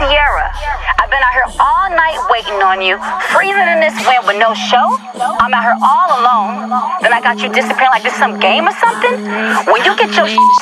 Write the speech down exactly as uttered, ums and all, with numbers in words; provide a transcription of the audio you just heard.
Sierra, I've been out here all night waiting on you, freezing in this wind with no show. I'm out here all alone. Then I got you disappearing like this some game or something. When you get your